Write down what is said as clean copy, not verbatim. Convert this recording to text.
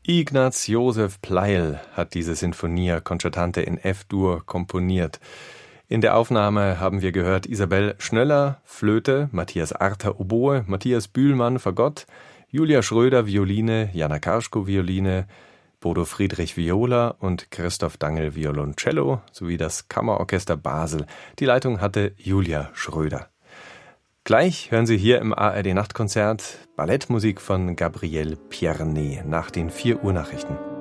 Ignaz Josef Pleyel hat diese Sinfonia Concertante in F-Dur komponiert. In der Aufnahme haben wir gehört Isabel Schnöller, Flöte, Matthias Arter, Oboe, Matthias Bühlmann, Fagott, Julia Schröder, Violine, Jana Karschko, Violine, Bodo Friedrich, Viola und Christoph Dangel, Violoncello, sowie das Kammerorchester Basel. Die Leitung hatte Julia Schröder. Gleich hören Sie hier im ARD Nachtkonzert Ballettmusik von Gabriel Pierné nach den 4 Uhr Nachrichten.